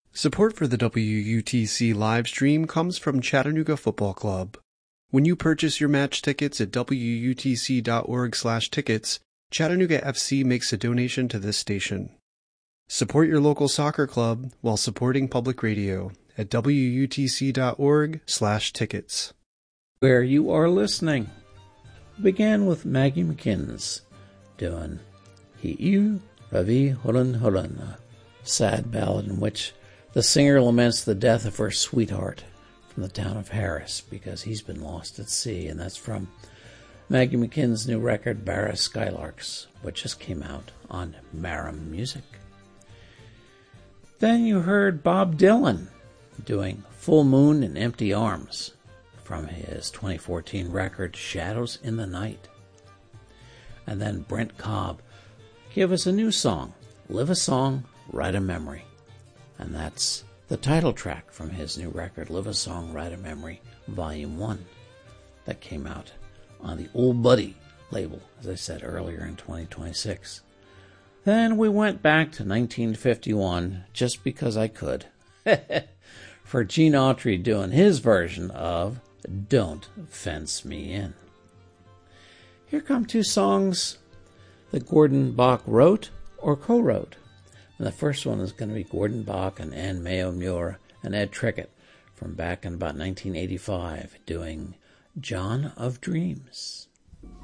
Support for the WUTC live stream comes from Chattanooga Football Club. When you purchase your match tickets at wutc.org/tickets, Chattanooga FC makes a donation to this station. Support your local soccer club while supporting public radio at wutc.org/tickets. Where you are listening. We began with Maggie McKinnon's doing He You Ravi Hulan Hulan, a sad ballad in which the singer laments the death of her sweetheart from the town of Harris because he's been lost at sea, and that's from Maggie McKinnon's new record, Barra Skylarks, which just came out on Marum Music. Then you heard Bob Dylan doing Full Moon and Empty Arms from his 2014 record, Shadows in the Night. And then Brent Cobb gave us a new song, Live a Song, Write a Memory. And that's the title track from his new record, Live a Song, Write a Memory, Volume 1, that came out on the Old Buddy label, as I said earlier, in 2026. Then we went back to 1951, just because I could, for Gene Autry doing his version of Don't Fence Me In. Here come two songs that Gordon Bach wrote or co-wrote. And the first one is going to be Gordon Bach and Ann Mayo Muir and Ed Trickett from back in about 1985 doing John of Dreams.